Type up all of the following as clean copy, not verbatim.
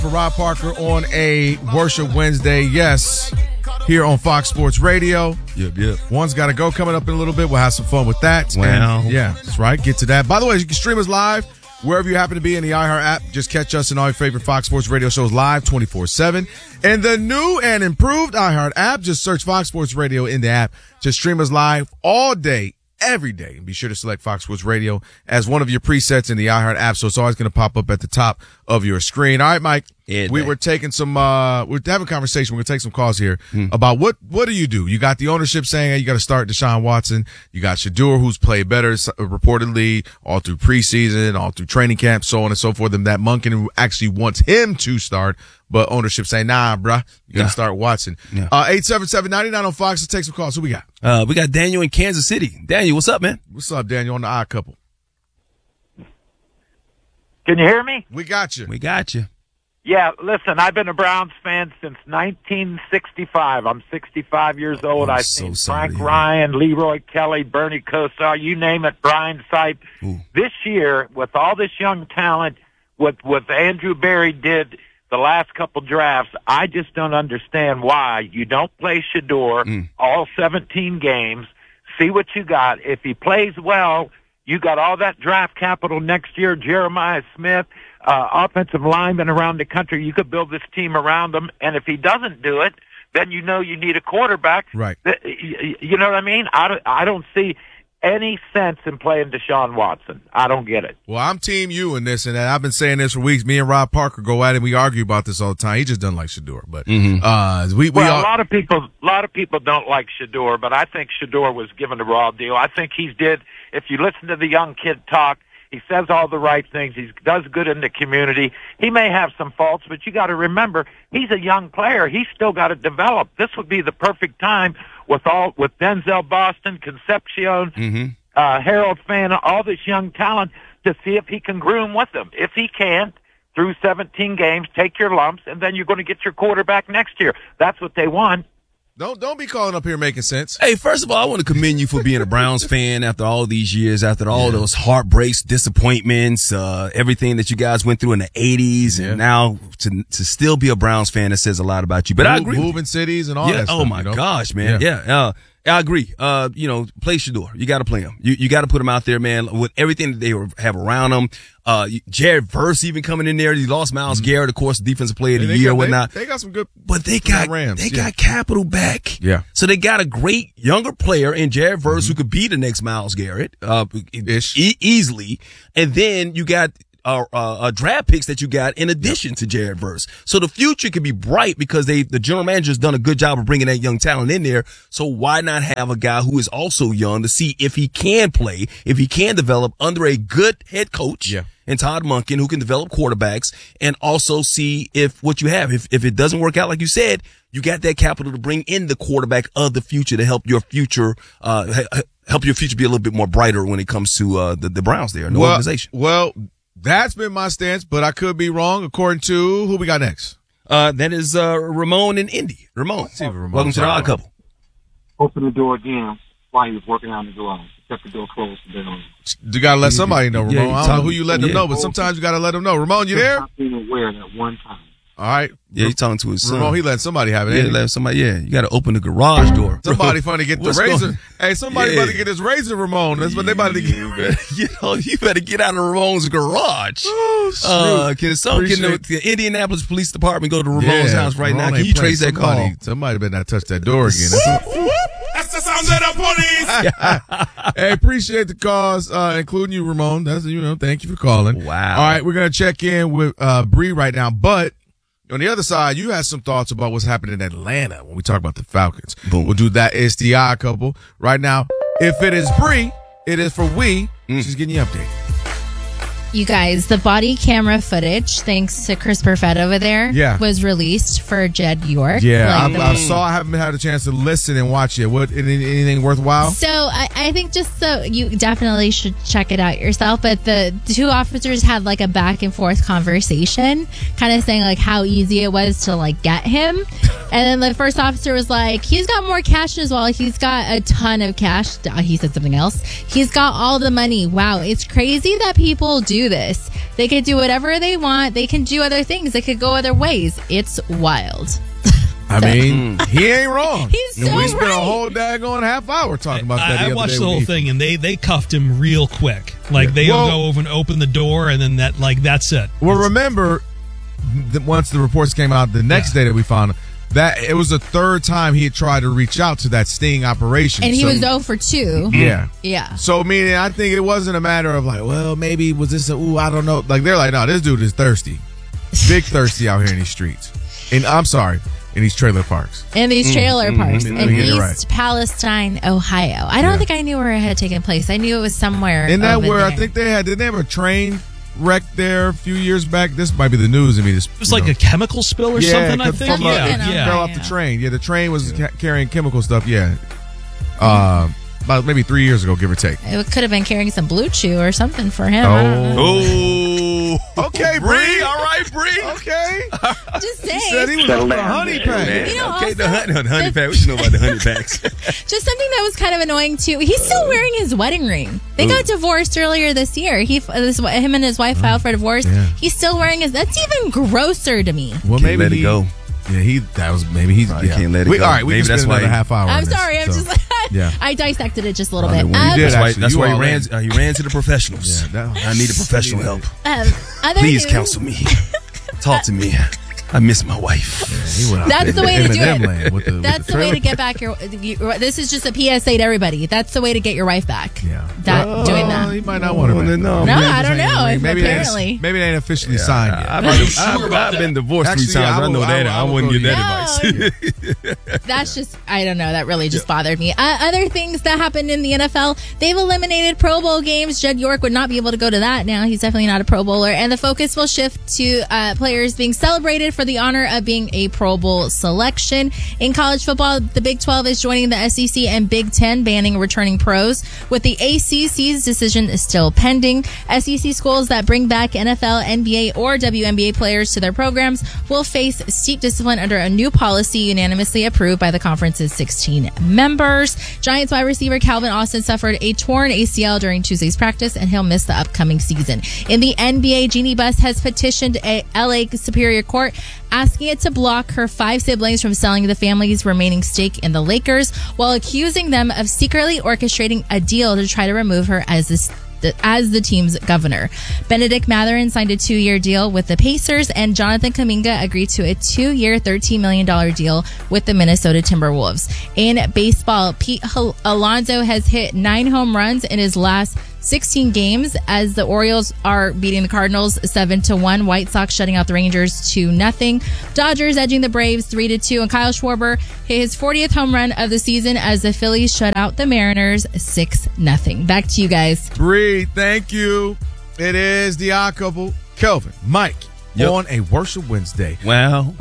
for Rob Parker on a Worship Wednesday. Yes, here on Fox Sports Radio. Yep. One's got to go coming up in a little bit. We'll have some fun with that. Well. And, yeah, that's right. Get to that. By the way, you can stream us live wherever you happen to be in the iHeart app. Just catch us in all your favorite Fox Sports Radio shows live 24/7. And the new and improved iHeart app, just search Fox Sports Radio in the app. Just stream us live all day, every day. And be sure to select Fox Sports Radio as one of your presets in the iHeart app, so it's always going to pop up at the top of your screen. All right, Mike. Yeah, we were taking some we're having a conversation. We're going to take some calls here about what do you do? You got the ownership saying, hey, you got to start Deshaun Watson. You got Shedeur, who's played better reportedly all through preseason, all through training camp, so on and so forth. And that Monken who actually wants him to start, but ownership saying, nah, bruh, you got to start Watson. 877-99 on Fox. Let's take some calls. Who we got? We got Daniel in Kansas City. Daniel, what's up, man? What's up, Daniel, on the Odd Couple? Can you hear me? We got you. We got you. Yeah, listen, I've been a Browns fan since 1965. I'm 65 years old. I've seen Frank Ryan, Leroy Kelly, Bernie Kosar, you name it, Brian Sipe. This year, with all this young talent, what Andrew Berry did the last couple drafts, I just don't understand why you don't play Shedeur all 17 games, see what you got. If he plays well, you got all that draft capital next year, Jeremiah Smith, offensive linemen around the country. You could build this team around them. And if he doesn't do it, then you know you need a quarterback. Right. You know what I mean? I don't see any sense in playing Deshaun Watson. I don't get it. Well, I'm team you in this and that. I've been saying this for weeks. Me and Rob Parker go at it. We argue about this all the time. He just doesn't like Shedeur, but a lot of people don't like Shedeur, but I think Shedeur was given a raw deal. I think he did. If you listen to the young kid talk, he says all the right things. He does good in the community. He may have some faults, but you got to remember he's a young player. He's still got to develop. This would be the perfect time with Denzel Boston, Concepcion, Harold Fana, all this young talent to see if he can groom with them. If he can't, through 17 games, take your lumps, and then you're going to get your quarterback next year. That's what they want. Don't be calling up here making sense. Hey, first of all, I want to commend you for being a Browns fan after all these years, after all those heartbreaks, disappointments, everything that you guys went through in the 80s, and now to still be a Browns fan, that says a lot about you. But I agree. Moving cities and all that stuff. Oh my gosh, man. Yeah. I agree. Play Shedeur. You got to play him. You got to put him out there, man, with everything that they have around him. Jared Verse even coming in there. He lost Myles Garrett, of course, defensive player of the year and whatnot. They got some good, but they got Rams. They got capital back. Yeah. So they got a great younger player in Jared Verse who could be the next Myles Garrett, easily. And then you got draft picks that you got in addition to Jared Verse. So the future could be bright because the general manager's done a good job of bringing that young talent in there. So why not have a guy who is also young to see if he can play, if he can develop under a good head coach and Todd Monken who can develop quarterbacks, and also see if what you have, if it doesn't work out like you said, you got that capital to bring in the quarterback of the future to help your future, be a little bit more brighter when it comes to the Browns there in the organization. Well, that's been my stance, but I could be wrong. According to who we got next? That is Ramon in Indy. Ramon, welcome to the Odd Couple. Open the door again while he was working out in the garage. Kept the door closed. You got to let somebody know, Ramon. I don't know who you letting them know, but sometimes you got to let them know. Ramon, you there? Not being aware at one time. All right. Yeah, he's talking to his son. Ramon, he letting somebody have it. Yeah, you got to open the garage door. Somebody funny get the razor. Hey, somebody about to get his razor, Ramon. That's what they about to get. You better get out of Ramon's garage. Oh, can the Indianapolis Police Department go to Ramon's house right now? Can you trace that call? Somebody better not touch that door again. That's the sound of the police. Hey, appreciate the calls, including you, Ramon. That's thank you for calling. Wow. All right, we're gonna check in with Bree right now, but on the other side, you had some thoughts about what's happening in Atlanta when we talk about the Falcons. Boom. We'll do that. It's the Odd Couple right now. If it is Bree, it is for we. She's getting you updated. You guys, the body camera footage, thanks to Chris Perfett over there, was released for Jed York. Yeah, I saw. I haven't had a chance to listen and watch it. Anything worthwhile? So I think you definitely should check it out yourself. But the two officers had like a back and forth conversation, kind of saying like how easy it was to like get him. And then the first officer was like, he's got more cash as well. He's got a ton of cash. He said something else. He's got all the money. Wow, it's crazy that people do this. They could do whatever they want. They can do other things. They could go other ways. It's wild. I mean, he ain't wrong. He's so We spent right. a whole daggone half hour talking about that. I watched the whole thing, and they cuffed him real quick. Like, they'll go over and open the door, and then that's it. Well, remember, once the reports came out the next day that we found that it was the third time he had tried to reach out to that sting operation. And he was 0 for 2. Yeah. Yeah. So, meaning, I think it wasn't a matter of like, well, maybe was this I don't know. Like, they're like, no, this dude is thirsty. Big thirsty out here in these streets. And I'm sorry, in these trailer parks. In these trailer parks in East right. Palestine, Ohio. I don't think I knew where it had taken place. I knew it was somewhere. Isn't that over where there. I think did they have a train wreck there a few years back? This might be the news. I mean, It was like a chemical spill or something, I think. Something like that. Yeah. fell off the train. Yeah, the train was carrying chemical stuff. Yeah. About maybe 3 years ago, give or take. It could have been carrying some Blue Chew or something for him. I don't know. Okay, Bree. All right, Bree. Okay. Just saying. He said he was up for a honey pack. You know, Okay, also, the honey pack. What you know about the honey packs? just something that was kind of annoying too. He's still wearing his wedding ring. They got divorced earlier this year. Him and his wife filed for divorce. Yeah. He's still wearing his. That's even grosser to me. Well, Can't maybe let it go. Yeah, he's. You can't let it go. All right, we Maybe can that's spend why another half hour. I'm on this, sorry. I'm so. just. Yeah. I dissected it just a little I bit. mean, you did, actually. That's You why he all ran. in. He ran to the professionals. Yeah, I need a professional help. Other Please news- counsel me. Talk to me. I miss my wife. He went out That's there the way to do Eminem it. land with the That's the way to get back your. This is just a PSA to everybody. That's the way to get your wife back. Yeah. Doing that. He might not want to. No, No, I don't know. Maybe Apparently. maybe they ain't officially signed yet. I've been divorced Actually, 3 times. I know that. I wouldn't give that No. advice. That's just, I don't know. That really just bothered me. Other things that happened in the NFL, they've eliminated Pro Bowl games. Judd York would not be able to go to that now. He's definitely not a Pro Bowler. And the focus will shift to players being celebrated for the honor of being a Pro Bowl selection. In college football, the Big 12 is joining the SEC and Big 10, banning returning pros, with the ACC's decision still pending. SEC schools that bring back NFL, NBA, or WNBA players to their programs will face steep discipline under a new policy unanimously approved by the conference's 16 members. Giants wide receiver Calvin Austin suffered a torn ACL during Tuesday's practice, and he'll miss the upcoming season. In the NBA, Jeannie Buss has petitioned a LA Superior Court asking it to block her 5 siblings from selling the family's remaining stake in the Lakers, while accusing them of secretly orchestrating a deal to try to remove her as the team's governor. Benedict Mathurin signed a 2-year deal with the Pacers, and Jonathan Kuminga agreed to a 2-year, $13 million deal with the Minnesota Timberwolves. In baseball, Pete Alonso has hit 9 home runs in his last 16 games as the Orioles are beating the Cardinals 7-1. White Sox shutting out the Rangers 2-0. Dodgers edging the Braves 3-2. And Kyle Schwarber hit his 40th home run of the season as the Phillies shut out the Mariners 6-0. Back to you guys. Bree, thank you. It is the odd couple, Kelvin, Mike, on a Worship Wednesday. Well,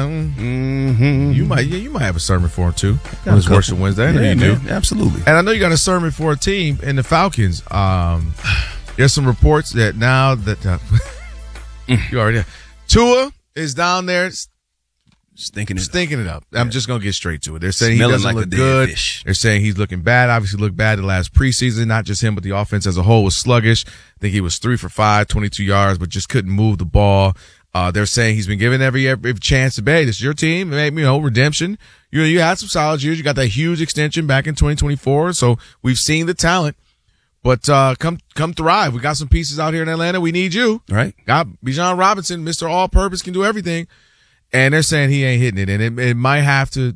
You might have a sermon for him too on this Worship Wednesday. I know you do. Absolutely. And I know you got a sermon for a team in the Falcons. There's some reports that now that you already Tua is down there Stinking it up. I'm just gonna get straight to it. They're saying Smelling he doesn't like a look dead good. fish. They're saying he's looking bad. Obviously looked bad the last preseason. Not just him, but the offense as a whole was sluggish. I think he was 3 for 5, 22 yards, but just couldn't move the ball. They're saying he's been given every chance to be. Hey, this is your team. Redemption. You had some solid years. You got that huge extension back in 2024. So we've seen the talent. But come thrive. We got some pieces out here in Atlanta. We need you. Right. Got Bijan Robinson, Mr. All-Purpose, can do everything. And they're saying he ain't hitting it. And it might have to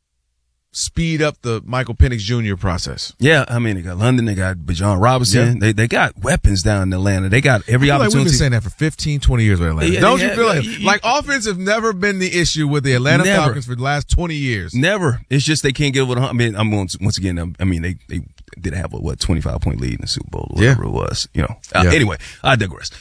speed up the Michael Penix Jr. process. Yeah, I mean, they got London, they got Bijan Robinson. Yeah. They got weapons down in Atlanta. They got every I feel like we've opportunity. been saying that for 15, 20 years with Atlanta. Yeah, Don't yeah, you feel yeah, like offense have never been the issue with the Atlanta Never. Falcons for the last 20 years? Never. It's just they can't get over the hump. I mean, once again, they did have a 25-point lead in the Super Bowl or whatever it was, Anyway, I digress.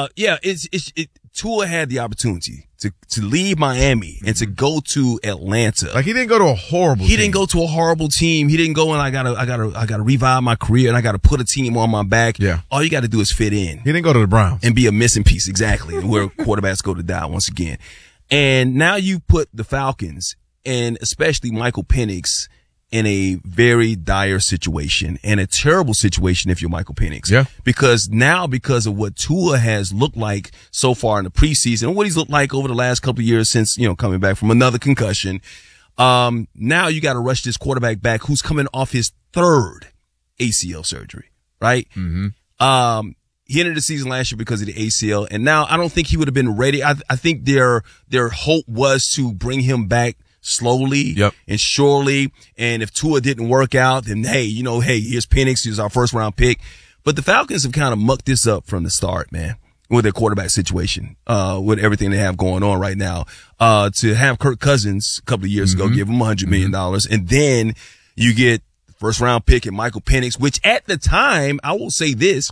Tua had the opportunity to leave Miami and to go to Atlanta. Like he didn't go to a horrible team. He didn't go to a horrible team. He didn't go and I gotta revive my career and I gotta put a team on my back. Yeah. All you gotta do is fit in. He didn't go to the Browns. And be a missing piece, exactly. Where quarterbacks go to die once again. And now you put the Falcons and especially Michael Penix in a very dire situation and a terrible situation if you're Michael Penix. Yeah. Because of what Tua has looked like so far in the preseason and what he's looked like over the last couple of years since, coming back from another concussion, now you got to rush this quarterback back who's coming off his third ACL surgery, right? Mm-hmm. He entered the season last year because of the ACL, and now I don't think he would have been ready. I think their hope was to bring him back slowly and surely. And if Tua didn't work out, then here's Penix. He's our first round pick. But the Falcons have kind of mucked this up from the start, man, with their quarterback situation, with everything they have going on right now. To have Kirk Cousins a couple of years ago, give him $100 million, and then you get first round pick and Michael Penix, which at the time, I will say this.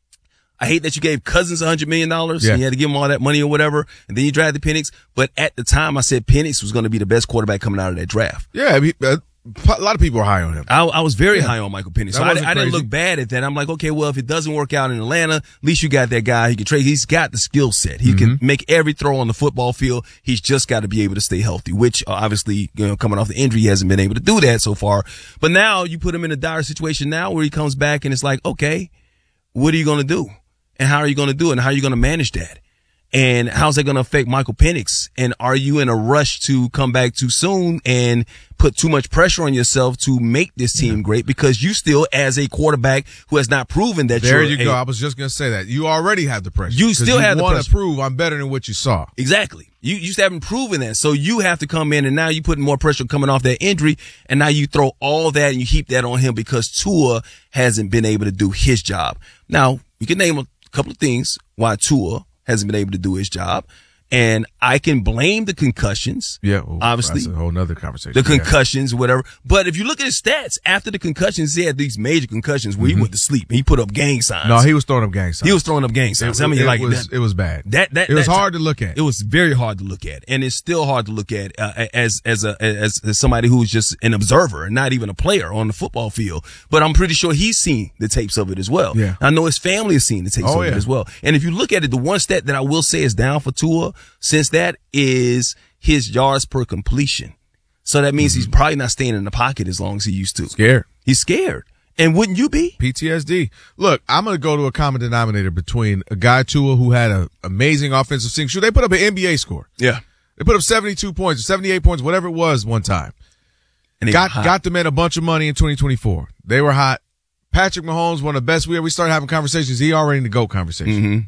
I hate that you gave Cousins $100 million. Yeah. And you had to give him all that money or whatever. And then you drafted Penix. But at the time, I said Penix was going to be the best quarterback coming out of that draft. Yeah. A lot of people are high on him. I was very high on Michael Penix. So I didn't look bad at that. I'm like, okay, well, if it doesn't work out in Atlanta, at least you got that guy he can trade. He's got the skill set. He can make every throw on the football field. He's just got to be able to stay healthy, which obviously, coming off the injury, he hasn't been able to do that so far. But now you put him in a dire situation now where he comes back and it's like, okay, what are you going to do? And how are you going to do it? And how are you going to manage that? And how's that going to affect Michael Penix? And are you in a rush to come back too soon and put too much pressure on yourself to make this team great? Because you still, as a quarterback who has not proven that there you go. I was just going to say that. You already have the pressure. You still have the pressure. You want to prove I'm better than what you saw. Exactly. You still haven't proven that. So you have to come in and now you putting more pressure coming off that injury. And now you throw all that and you heap that on him because Tua hasn't been able to do his job. Now, you can name a couple of things why Tua hasn't been able to do his job. And I can blame the concussions. Yeah. Well, obviously. That's a whole nother conversation. The concussions, whatever. But if you look at his stats, after the concussions, he had these major concussions where he went to sleep. He put up gang signs. No, he was throwing up gang signs. He was throwing up gang signs. It was bad. It was hard to look at. It was very hard to look at. And it's still hard to look at, as somebody who's just an observer and not even a player on the football field. But I'm pretty sure he's seen the tapes of it as well. Yeah. I know his family has seen the tapes of it as well. And if you look at it, the one stat that I will say is down for Tua since that is his yards per completion. So that means he's probably not staying in the pocket as long as he used to. Scared. He's scared. And wouldn't you be? PTSD. Look, I'm going to go to a common denominator between a guy, Tua, who had an amazing offensive scene. Sure, they put up an NBA score. Yeah. They put up 72 points or 78 points, whatever it was one time. And got them in a bunch of money in 2024. They were hot. Patrick Mahomes, one of the best. We started having conversations. He already in the GOAT conversation.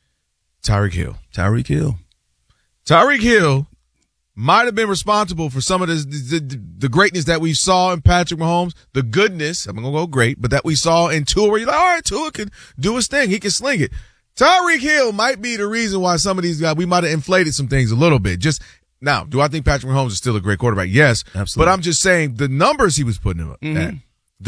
Tyreek Hill. Tyreek Hill might have been responsible for some of the greatness that we saw in Patrick Mahomes, the goodness, I'm going to go great, but that we saw in Tua, where you're like, all right, Tua can do his thing. He can sling it. Tyreek Hill might be the reason why some of these guys, we might have inflated some things a little bit. Just now, do I think Patrick Mahomes is still a great quarterback? Yes. Absolutely. But I'm just saying the numbers he was putting up at